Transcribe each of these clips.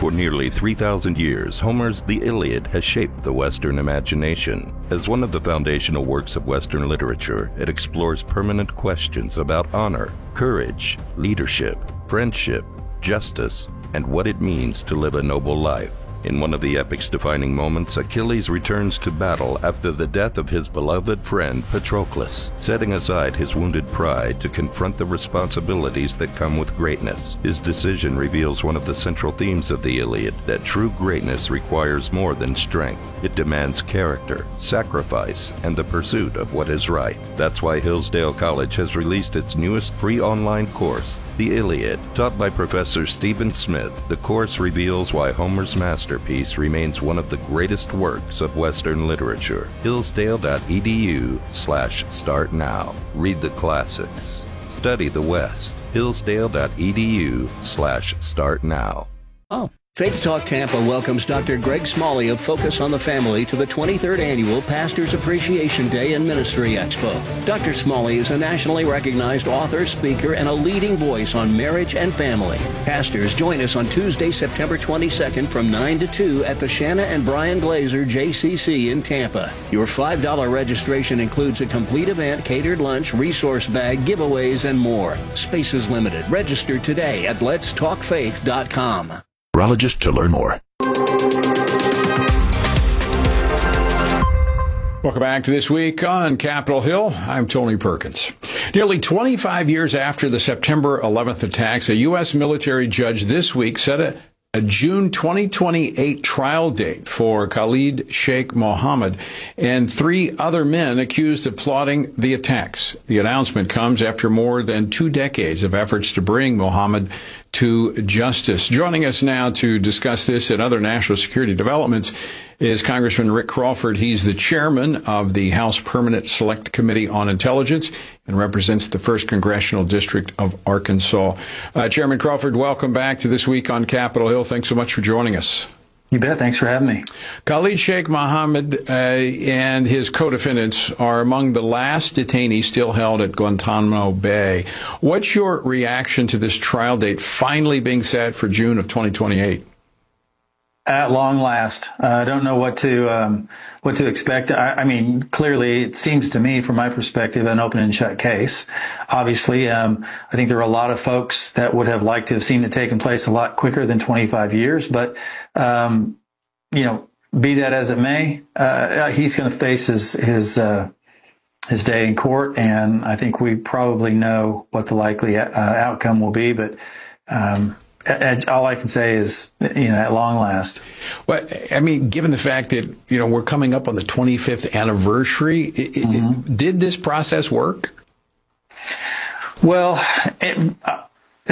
For nearly 3,000 years, Homer's The Iliad has shaped the Western imagination. As one of the foundational works of Western literature, it explores permanent questions about honor, courage, leadership, friendship, justice, and what it means to live a noble life. In one of the epic's defining moments, Achilles returns to battle after the death of his beloved friend Patroclus, setting aside his wounded pride to confront the responsibilities that come with greatness. His decision reveals one of the central themes of the Iliad, that true greatness requires more than strength. It demands character, sacrifice, and the pursuit of what is right. That's why Hillsdale College has released its newest free online course, The Iliad. Taught by Professor Stephen Smith, the course reveals why Homer's masterpiece remains one of the greatest works of Western literature. Hillsdale.edu/start now. Read the classics. Study the West. Hillsdale.edu/start now. Oh. Faith Talk Tampa welcomes Dr. Greg Smalley of Focus on the Family to the 23rd Annual Pastors Appreciation Day and Ministry Expo. Dr. Smalley is a nationally recognized author, speaker, and a leading voice on marriage and family. Pastors, join us on Tuesday, September 22nd from 9 to 2 at the Shanna and Brian Glazer JCC in Tampa. Your $5 registration includes a complete event, catered lunch, resource bag, giveaways, and more. Space is limited. Register today at letstalkfaith.com. Urologist to learn more. Welcome back to This Week on Capitol Hill. I'm Tony Perkins. Nearly 25 years after the September 11th attacks, a U.S. military judge this week set a June 2028 trial date for Khalid Sheikh Mohammed and 3 other men accused of plotting the attacks. The announcement comes after more than 2 decades of efforts to bring Mohammed to justice. Joining us now to discuss this and other national security developments is Congressman Rick Crawford. He's the chairman of the House Permanent Select Committee on Intelligence and represents the 1st Congressional District of Arkansas. Chairman Crawford, welcome back to This Week on Capitol Hill. Thanks so much for joining us. You bet. Thanks for having me. Khalid Sheikh Mohammed and his co-defendants are among the last detainees still held at Guantanamo Bay. What's your reaction to this trial date finally being set for June of 2028? At long last. I don't know what to expect. I mean, clearly, it seems to me, from my perspective, an open and shut case. Obviously, I think there are a lot of folks that would have liked to have seen it taken place a lot quicker than 25 years. But, be that as it may, he's going to face his day in court. And I think we probably know what the likely outcome will be. But, all I can say is, at long last. Well, I mean, given the fact that, we're coming up on the 25th anniversary, did this process work? Well, let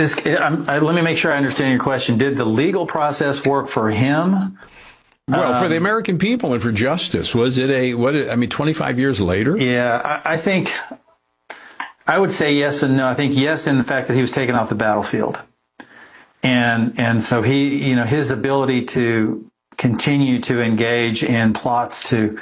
me make sure I understand your question. Did the legal process work for him? Well, for the American people and for justice, was it 25 years later? Yeah, I think I would say yes and no. I think yes in the fact that he was taken off the battlefield. And so he, his ability to continue to engage in plots to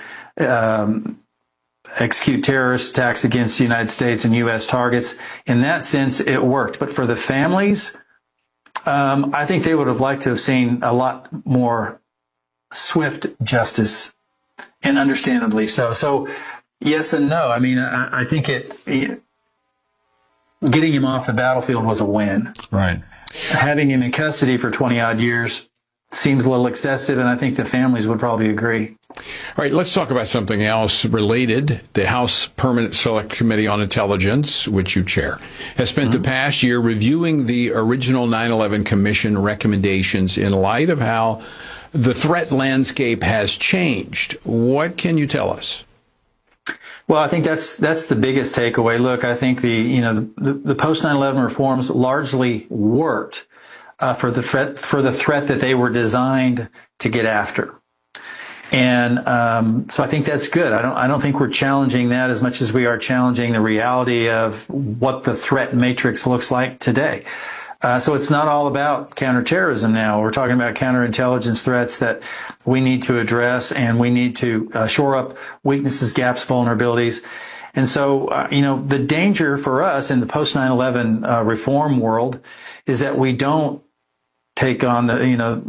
execute terrorist attacks against the United States and U.S. targets, in that sense, it worked. But for the families, I think they would have liked to have seen a lot more swift justice, and understandably so. So yes and no. I mean, I think getting him off the battlefield was a win. Right. Having him in custody for 20-odd years seems a little excessive, and I think the families would probably agree. All right, let's talk about something else related. The House Permanent Select Committee on Intelligence, which you chair, has spent the past year reviewing the original 9/11 Commission recommendations in light of how the threat landscape has changed. What can you tell us? Well, I think that's the biggest takeaway. Look, I think the post 9/11 reforms largely worked for the threat that they were designed to get after, and so I think that's good. I don't think we're challenging that as much as we are challenging the reality of what the threat matrix looks like today. So it's not all about counterterrorism now. We're talking about counterintelligence threats that we need to address, and we need to shore up weaknesses, gaps, vulnerabilities. And so, the danger for us in the post 9/11 reform world is that we don't take on